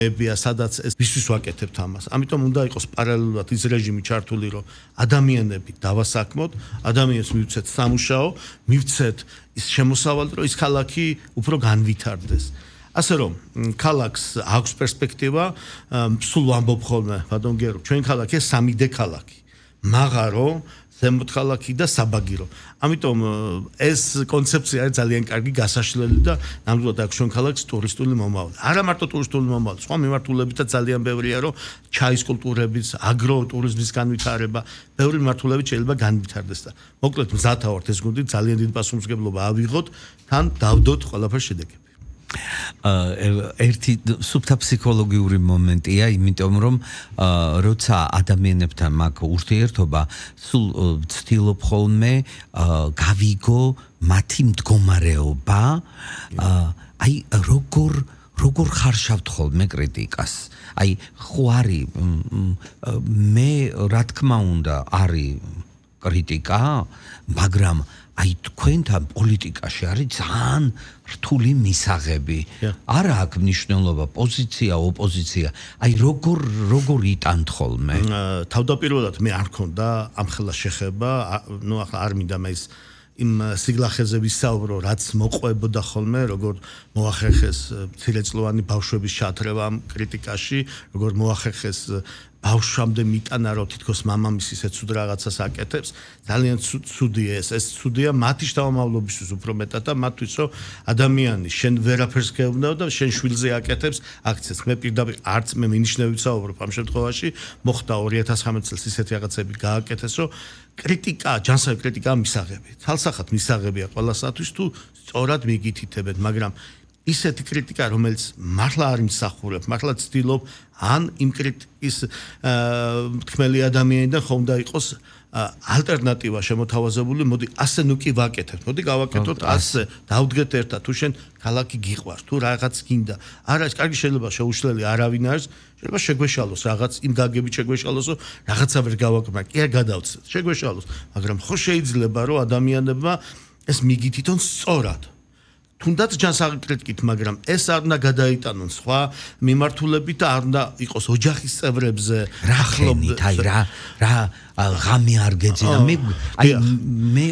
ებია, სადაც ეს ვისთვის ვაკეთებთ ამას. ამიტომ უნდა იყოს პარალელურად ის რეჟიმი ჩართული, რომ ადამიანები დავასაქმოთ, ადამიანებს მივცეთ სამუშაო, მივცეთ ის შემოსავალი, რომ ის ქალაქი უფრო განვითარდეს. ასე რომ ქალაქს აქვს პერსპექტივა, სულ ვამბობ ხოლმე, ბატონ გერო, ჩვენ ქალაქია 3D ქალაქი. მაღარო, ზემოთ ქალაქი და საბაგირო. ამიტომ ეს კონცეფცია არის ძალიან კარგი გასაშლელი და ნამდვილად აქვს ჩვენ ქალაქს ტურისტული მომავალი. არა მარტო ტურისტული მომავალი, სხვა მიმართულებითაც ძალიან ბევრია, რომ ჩაის კულტურების, აგროტურიზმის განვითარება, ბევრი მიმართულებით შეიძლება განვითარდეს და მოკლედ მზათა ვართ ეს გუნდი ძალიან დიდ პასუხისმგებლობა ავიღოთ, თან დავდოთ ყველაფერს შედეგები. ერთი სუფთა ფსიქოლოგიური მომენტია, იმიტომ რომ როცა ადამიანებთან მაქვს ურთიერთობა, სულ ვცდილობ ხოლმე გავიგო მათი მდგომარეობა, აი როგორ ხარშავთ ხოლმე კრიტიკას. აი ხო არის მე რა თქმა უნდა არის კრიტიკა, მაგრამ აი თქვენთან პოლიტიკაში არის ძალიან რთული მისაღები. არა აქვს მნიშვნელობა პოზიცია, ოპოზიცია. აი როგორ იტანთ ხოლმე? თავდაპირველად მე არ მქონდა ამხელა შეხება, ნუ ახლა არ მინდა მე ის იმ სიგლახეზე ვისაუბრო, რაც მოყვებოდა ხოლმე, როგორ მოახერხეს მცირეწლოვანი ბავშვების ჩათრევა ამ კრიტიკაში, როგორ მოახერხეს ბავშვამდე მიტანა, რომ თითქოს მამამის ისე ცუდ რაღაცას აკეთებს, ძალიან ცუდია ეს ცუდია მათი შთამომავლობისთვის უფრო მეტად და მათთვის, რომ ადამიანი შენ ვერაფერს გეუბნაო და შენ შვილზე აკეთებს აქციას. მე პირდაპირ არც მე მინიშნებით საუბრობ ამ შემთხვევაში, მოხდა 2019 წელს ისეთი რაღაცები გააკეთეს, რომ კრიტიკა, ჯანსაღი კრიტიკა მისაღები. თალსახად მისაღებია ყველასათვის თუ სწორად მიგითითებთ, მაგრამ ისეთი კრიტიკა, რომელიც მართლა არ იმსახურებ, მართლა ცდილობ ან იმ კრიტიკის თქმელი ადამიანიდან ხომ და იყოს ალტერნატივა შემოთავაზებული, მოდი ასე ნუ კი ვაკეთებთ, მოდი გავაკეთოთ ასე, დავდგეთ ერთად, თუ შენ ქალაქი გიყვარს, თუ რაღაც გინდა. არა, ეს კარგი შეიძლება შეუშლელი არავინ არის, შეიძლება შეგვეშალოს რაღაც იმ გაგებით შეგვეშალოსო, რაღაცა ვერ გავაკეთებ, კი არ გადავცეთ, შეგვეშალოს, მაგრამ ხო შეიძლება რომ ადამიანებმა ეს მიგითითონ სწორად თუნდაც ჯანსაღი კრიტიკით, მაგრამ ეს არ უნდა გადაიტანონ სხვა მიმართულებით და არ უნდა იყოს ოჯახის წევრებზე, ახლობლებს. აი რა ღამე არ გეძინა. მე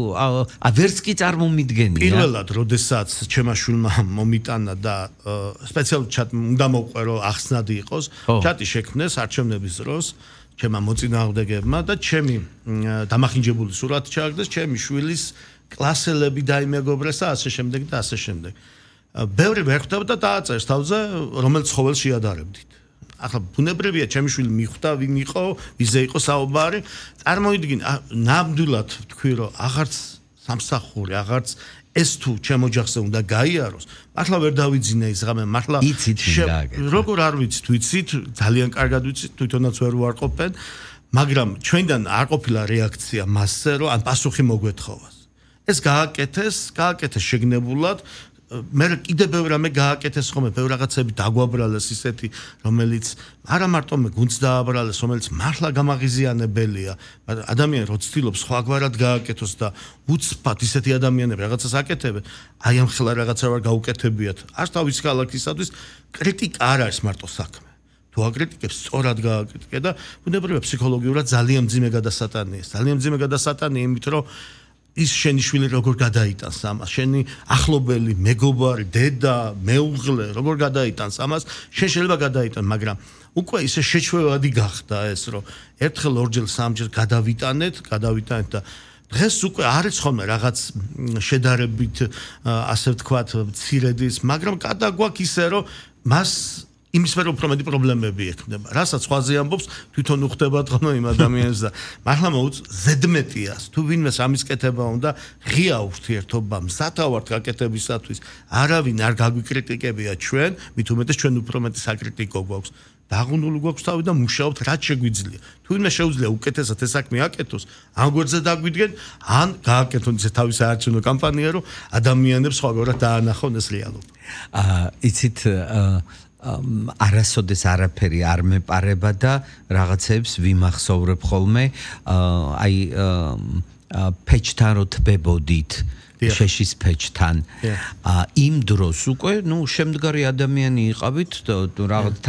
ვერც კი წარმომიდგენია. პირველად, როდესაც ჩემმა შვილმა მომიტანა და სპეციალურად ჩატ უნდა მოვყვე, რომ ახსნადი იყოს, ჩატი შექმნეს არჩევნების დროს ჩემმა მოწინააღმდეგეებმა და ჩემი დამახინჯებული სურათი ჩააგდეს ჩემი შვილის კლასელები დაიმეგობრეს და ასე შემდეგ და ასე შემდეგ. ბევრი ვერ ხვდება და დააწერს თავზე, რომელ ცხოველს შეადარებდით. ახლა ბუნებრივია, ჩემი შვილი მიხვდა, ვინ იყო, ვიზე იყო საუბარი. წარმოიდგინე, ნამდვილად თქვი, რომ აღარც სამსახური, აღარც ეს თუ ჩემ ოჯახზე უნდა გაიაროს. მართლა ვერ დავიძინე ის ღამე, მართლა როგორ არ ვიცით, ვიცით, ძალიან კარგად ვიცით, თვითონაც ვერ ვარყოფენ, მაგრამ ჩვენდან არ ყოფილა რეაქცია მასზე, რომ ან პასუხი მოგვეთხოვას. ეს გააკეთეს შეგნებულად, მე კიდე ბევრ რამე გააკეთეს ხოლმე, ბევრ რაღაცები დაგვაბრალეს ისეთი, რომელიც არა მარტო მე გუნდს დააბრალეს, რომელიც მართლა გამაღიზიანებელია. ადამიანი რო ცდილობს სხვაგვარად გააკეთოს და უცბად ისეთი ადამიანები რაღაცას აკეთებენ, აი ამ ხელა რაღაცა ვარ გაუკეთებიათ. არც თავის ქალაქისათვის კრიტიკა არ არის მარტო საქმე. თუ აკრიტიკებს, სწორად გააკრიტიკე და ბუნებრივია ფსიქოლოგიურად ძალიან მძიმე გადასატანია. ძალიან მძიმე გადასატანია იმით, რომ ის შენი შვილი როგორ გადაიტანს ამას, შენი ახლობელი, მეგობარი, დედა, მეუღლე, როგორ გადაიტანს ამას, შენ შეიძლება გადაიტან, მაგრამ უკვე ისე შეჩვევადი გახდა ეს, რომ ერთხელ, ორჯერ, სამჯერ გადავიტანეთ და დღეს უკვე არის ხოლმე რაღაც შედარებით, ასე ვთქვათ, მცირედის, მაგრამ გადაგვაქვს ისე, რომ მას იმის ვერ უფრო მეტი პრობლემები ექნება. რასაც სხვაზე ამბობს, თვითონ უხდებათ ხოლმე იმ ადამიანებს და მართლა მოუწ ზედმეტიას, თუ ვინმეს ამის კეთება უნდა, ღია ურთიერთობა მზათა ვართ გაკეთებისათვის. არავინ არ გაგვიკრიტიკებია ჩვენ, მით უმეტეს ჩვენ უფრო მეტი საკრიტიკო გვაქვს. დაღუნული გვაქვს თავი და მუშაობთ რაც შეგვიძლია. თუ ვინმე შეუძლია უკეთესად ეს საქმე აკეთოს, ამ გვერდზე დაგვიდგენ, ან გააკეთონ ისე თავის საარჩევნო კამპანია, რომ ადამიანებს სხვაგვარად დაანახონ ეს რეალობა. იცით არასოდეს არაფერი არ მეპარება და რაღაცებს ვიმახსოვრებ ხოლმე, აი ფეჩთან რო თბებოდით შეშის ფეჩთან იმ დროს უკვე ნუ შემდგარი ადამიანი იყავით რაღაც